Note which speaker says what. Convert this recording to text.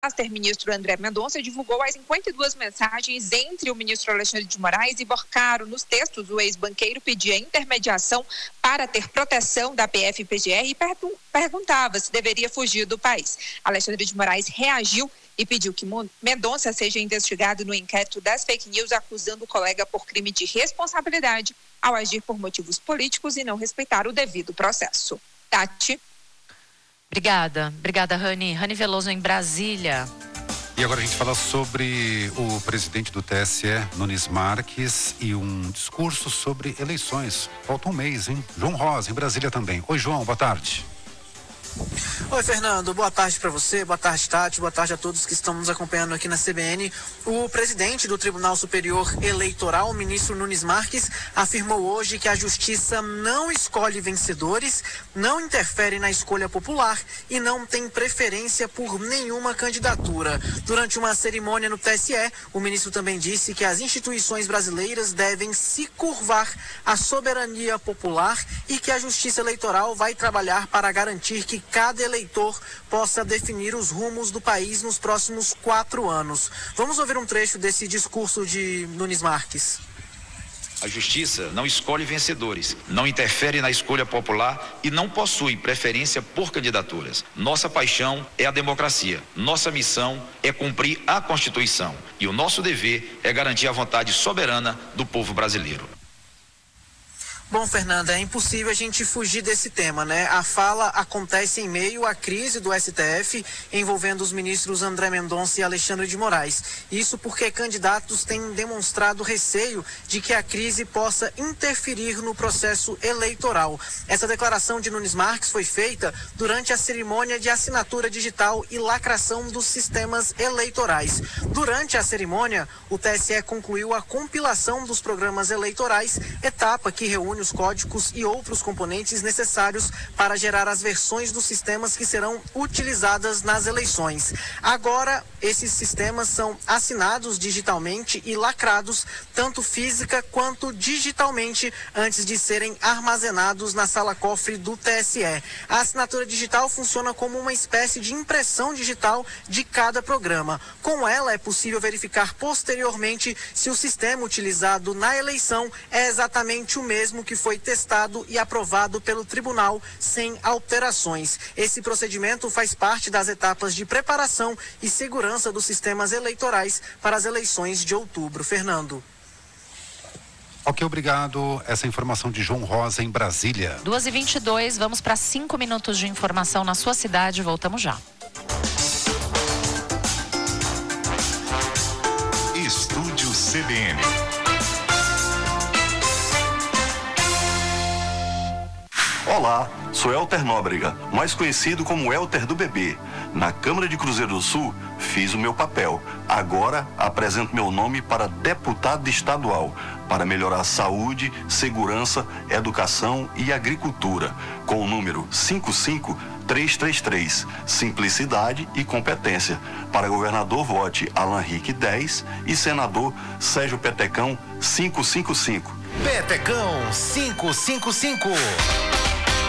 Speaker 1: ministro André Mendonça divulgou as 52 mensagens entre o ministro Alexandre de Moraes e Borcaro. Nos textos, o ex-banqueiro pedia intermediação para ter proteção da PF-PGR e perguntava se deveria fugir do país. Alexandre de Moraes reagiu e pediu que Mendonça seja investigado no inquérito das fake news, acusando o colega por crime de responsabilidade ao agir por motivos políticos e não respeitar o devido processo. Tati.
Speaker 2: Obrigada, Rani. Rani Veloso em Brasília.
Speaker 3: E agora a gente fala sobre o presidente do TSE, Nunes Marques, e um discurso sobre eleições. Falta um mês, hein? João Rosa, em Brasília também. Oi, João, boa tarde.
Speaker 4: Oi, Fernando, boa tarde para você, boa tarde, Tati, boa tarde a todos que estão nos acompanhando aqui na CBN. O presidente do Tribunal Superior Eleitoral, o ministro Nunes Marques, afirmou hoje que a justiça não escolhe vencedores, não interfere na escolha popular e não tem preferência por nenhuma candidatura. Durante uma cerimônia no TSE, o ministro também disse que as instituições brasileiras devem se curvar à soberania popular e que a justiça eleitoral vai trabalhar para garantir que cada eleitor possa definir os rumos do país nos próximos 4 anos. Vamos ouvir um trecho desse discurso de Nunes Marques.
Speaker 5: A justiça não escolhe vencedores, não interfere na escolha popular e não possui preferência por candidaturas. Nossa paixão é a democracia. Nossa missão é cumprir a Constituição. E o nosso dever é garantir a vontade soberana do povo brasileiro.
Speaker 4: Bom, Fernanda, é impossível a gente fugir desse tema, né? A fala acontece em meio à crise do STF envolvendo os ministros André Mendonça e Alexandre de Moraes. Isso porque candidatos têm demonstrado receio de que a crise possa interferir no processo eleitoral. Essa declaração de Nunes Marques foi feita durante a cerimônia de assinatura digital e lacração dos sistemas eleitorais. Durante a cerimônia, o TSE concluiu a compilação dos programas eleitorais, etapa que reúne os códigos e outros componentes necessários para gerar as versões dos sistemas que serão utilizadas nas eleições. Agora, esses sistemas são assinados digitalmente e lacrados, tanto física quanto digitalmente, antes de serem armazenados na sala-cofre do TSE. A assinatura digital funciona como uma espécie de impressão digital de cada programa. Com ela, é possível verificar posteriormente se o sistema utilizado na eleição é exatamente o mesmo que foi testado e aprovado pelo tribunal sem alterações. Esse procedimento faz parte das etapas de preparação e segurança dos sistemas eleitorais para as eleições de outubro. Fernando.
Speaker 3: Ok, obrigado. Essa informação de João Rosa em Brasília.
Speaker 2: 2h22, vamos para 5 minutos de informação na sua cidade. Voltamos já.
Speaker 6: Estúdio CBN.
Speaker 7: Olá, sou Elter Nóbrega, mais conhecido como Elter do Bebê. Na Câmara de Cruzeiro do Sul, fiz o meu papel. Agora, apresento meu nome para deputado estadual, para melhorar a saúde, segurança, educação e agricultura, com o número 55333, simplicidade e competência. Para governador, vote Alan Rick 10 e senador Sérgio Petecão 555.
Speaker 6: Petecão 555.